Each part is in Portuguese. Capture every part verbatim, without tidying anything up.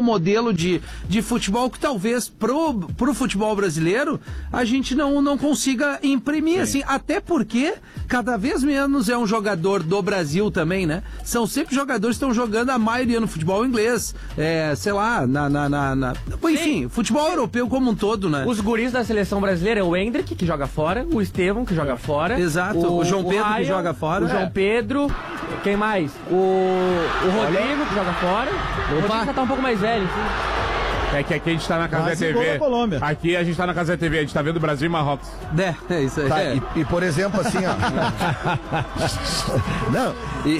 modelo de, de futebol que talvez pro, pro futebol brasileiro a gente não, não consiga imprimir, assim, até porque cada vez menos é um jogador do Brasil também, né? São sempre jogadores que estão jogando a maioria no futebol inglês, é, sei lá, na, na, na, na... enfim, Sim. futebol europeu como um todo, né? Os guris da seleção brasileira é o Hendrick, que joga fora, o Estevão, que joga fora. Exato, o, o João Pedro, o Ryan, que joga fora. O João é. Pedro, quem mais? O, o Rodrigo, que joga fora. O Rodrigo já tá um pouco mais velho, assim. É que aqui a gente tá na Casa da T V. Aqui a gente tá na Casa da T V, a gente tá vendo Brasil e Marrocos. É, é isso aí. Tá, é. E, e por exemplo, assim, ó. Não, e.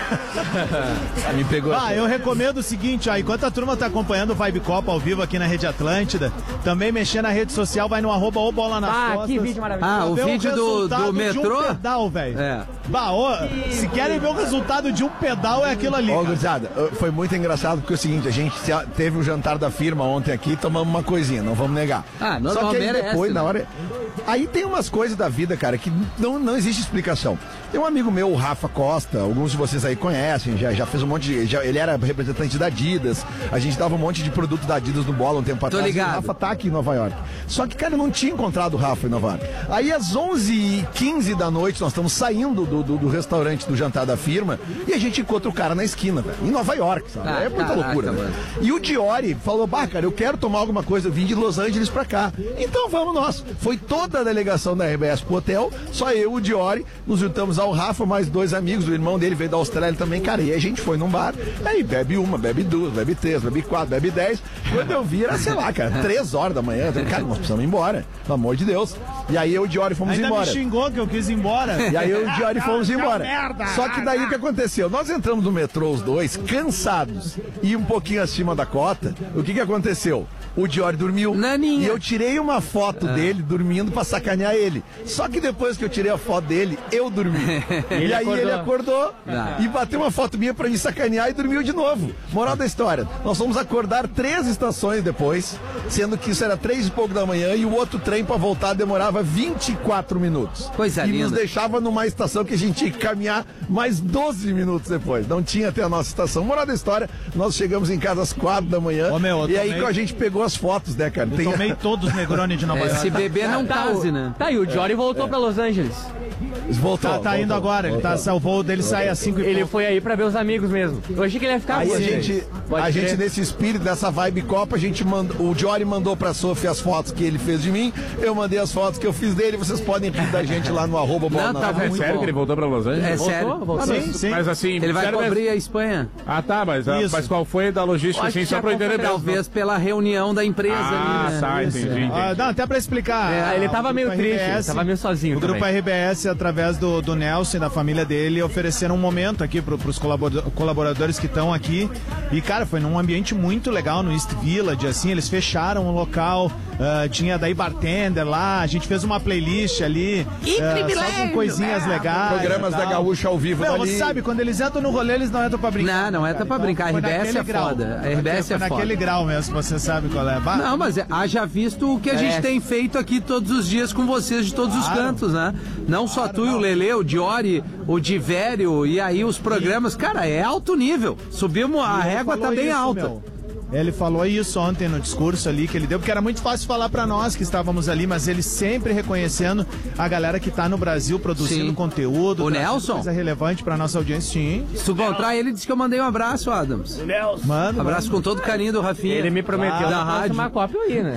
Me pegou. Ah, eu recomendo o seguinte, ó, enquanto a turma tá acompanhando o Vibe Copa ao vivo aqui na Rede Atlântida, também mexer na rede social, vai no arroba ou bola nas ah, costas. que vídeo maravilhoso. Ah, o vídeo do, do metrô? De um pedal, velho. É. Bah, ó, se querem ver o resultado de um pedal, é aquilo ali. Ó, gurizada, foi muito engraçado porque é o seguinte, a gente teve o jantar da firma ontem aqui, tomamos uma coisinha, não vamos negar. Ah, Só que aí merece, depois, né? na hora... Aí tem umas coisas da vida, cara, que não, não existe explicação. Tem um amigo meu, o Rafa Costa, alguns de vocês aí conhecem, já, já fez um monte de... Já, ele era representante da Adidas, a gente dava um monte de produto da Adidas no Bola um tempo atrás. Tô ligado. E o Rafa tá aqui em Nova York. Só que, cara, eu não tinha encontrado o Rafa em Nova York. Aí às onze e quinze da noite, nós estamos saindo do, do, do restaurante do jantar da firma e a gente encontra o cara na esquina, velho, em Nova York, sabe? Ah, é muita caraca, loucura, mano. né? E o Diori falou, bah, cara, eu quero tomar alguma coisa, eu vim de Los Angeles pra cá. Então vamos nós. Foi toda a delegação da R B S pro hotel, só eu, o Diori, nos juntamos ao Rafa, mais dois amigos, o irmão dele veio da Austrália também, cara, e a gente foi num bar, aí bebe uma, bebe duas, bebe três, bebe quatro, bebe dez. Quando eu vi, era, sei lá, cara, três horas da manhã, eu falei, cara, nós precisamos ir embora, pelo amor de Deus. E aí eu e o Diori fomos Ainda embora. me xingou que eu quis ir embora. E aí eu e o Diori fomos embora. merda. Só que daí o que aconteceu? Nós entramos no metrô, os dois, cansados e um pouquinho acima da cota. O que que aconteceu? O Diori dormiu. Naninha. E eu tirei uma foto ah. dele dormindo pra sacanear ele. Só que depois que eu tirei a foto dele, eu dormi. e ele aí acordou. ele acordou Ah. e bateu uma foto minha pra me sacanear e dormiu de novo. Moral da história, nós fomos acordar três estações depois, sendo que isso era três e pouco da manhã e o outro trem pra voltar demorava vinte e quatro minutos. Coisa e linda. nos deixava numa estação que a gente tinha que caminhar mais doze minutos depois. Não tinha até a nossa estação. Moral da história, nós chegamos em casa às quatro da manhã. Ô, meu, e aí tomei... que a gente pegou as fotos, né, cara? Eu Tem... tomei todos os Negroni de Nova York. Se beber não tá, case, o, né? Tá aí, o Diori voltou é. pra Los Angeles. Voltou, Tá, tá voltou, indo agora, voltou. ele tá, o voo dele sai às cinco e Ele pouco. foi aí pra ver os amigos mesmo. Eu achei que ele ia ficar Aí com a vocês. gente, Pode a crer. gente nesse espírito, dessa vibe Copa, a gente mandou, o Diori mandou pra Sofia as fotos que ele fez de mim, eu mandei as fotos que eu fiz dele, vocês podem rir da gente lá no arroba bola Não, na tá rua. É muito sério bom. que ele voltou pra Los Angeles? É Voltou? sério. Voltou? Sim, sim. Mas assim, Ele vai sério cobrir mesmo? a Espanha. Ah, tá, mas, ah, Isso. mas qual foi da logística, Eu assim, acho só que pra eu é entender mesmo? Talvez pela reunião da empresa Ah, ali, né? tá, entendi, entendi. Ah, não, até pra explicar. É, ele tava o meio grupo triste, R B S, tava meio sozinho O grupo também. R B S, através do, do Nelson e da família dele, ofereceram um momento aqui pro, pros colabora- colaboradores que estão aqui. E, cara, foi num ambiente muito legal no East Village, assim, eles fecharam o local, uh, tinha daí bartender lá, a gente fez uma playlist ali, uh, só com coisinhas legais. Programas e da tal. Gaúcha ao vivo Meu, dali. você sabe, quando eles entram no rolê, eles não entram pra brincar. Não, não entra cara. pra brincar. A foi R B S naquele é grau. foda. A R B S Foi é foda. naquele grau mesmo, você sabe qual é. Bah, Não, mas é, haja visto o que a gente tem feito aqui todos os dias com vocês de todos os Claro. cantos, né? Não só tu e o Lelê, o Diori, o Divério e aí os programas. Cara, é alto nível. Subimos, a E ele régua tá falou bem isso, alta. meu. Ele falou isso ontem no discurso ali que ele deu, porque era muito fácil falar pra nós que estávamos ali, mas ele sempre reconhecendo a galera que tá no Brasil produzindo Sim. conteúdo. O trazendo Nelson? coisa relevante pra nossa audiência, sim. Se tu encontrar ele, diz que eu mandei um abraço, Adams. Mano, Abraço com todo carinho do Rafinha. Ele me prometeu da na rádio. próxima Copa eu ir, né?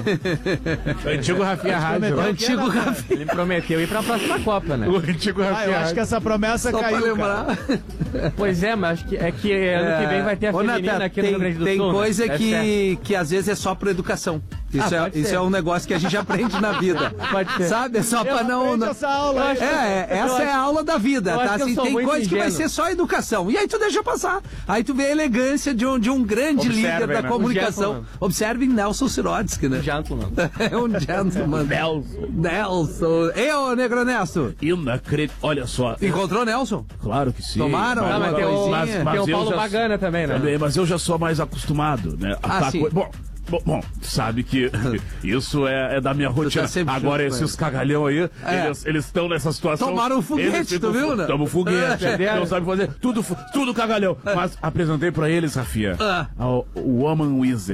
O antigo Rafinha Rádio. O antigo Rafinha. Ele me prometeu ir pra próxima Copa, né? O antigo Ah, eu Rafinha acho que Rádio. essa promessa Só pra caiu, lembrar. cara. Pois é, mas acho que, é que ano que vem vai ter a Ô, feminina Natan, aqui tem, no Rio Grande do tem Sul. coisa né? É que, certo. que às vezes é só por educação. Isso, Ah, é, pode isso ser. é um negócio que a gente aprende na vida. Pode ser. Sabe? É só pra não. Aprende não... essa aula aí. É, é, essa acho- é a aula da vida, eu tá? acho que eu Assim, sou tem muito coisa que vai ingênuo. ser só educação. E aí tu deixa passar. Aí tu vê a elegância de um, de um grande Observem, líder da né? comunicação. Um gentleman. Observem Nelson Sirotsky, né? Gentleman. É um gentleman. Nelson. Nelson. Ei, ô, Negro Nesto. Inacreditável. Olha só. Encontrou o Nelson? Claro que sim. Tomaram Não, mas alguma tem o, coisinha? mas tem o eu Paulo já- Bagana também, né? Também, mas eu já sou mais acostumado, né? Ah, Tá sim. co- Bom, bom, bom, sabe que isso é, é da minha rotina. sempre Agora, junto com esses cagalhão aí, É. eles eles estão nessa situação. Tomaram um foguete, eles ficam tu viu, fu- né? Tomam foguete, É. não sabem fazer. Tudo, fu- tudo cagalhão. Mas apresentei pra eles, Rafinha, Ah. o Woman Wizard.